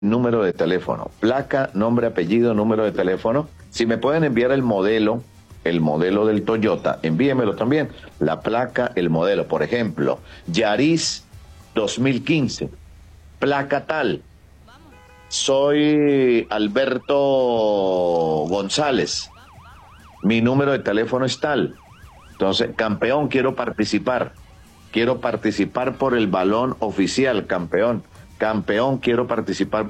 número de teléfono, placa, nombre, apellido, número de teléfono. Si me pueden enviar el modelo del Toyota, envíemelo también, la placa, el modelo, por ejemplo, Yaris 2015, placa tal, soy Alberto González, mi número de teléfono es tal. Entonces, campeón, quiero participar por el balón oficial, campeón, quiero participar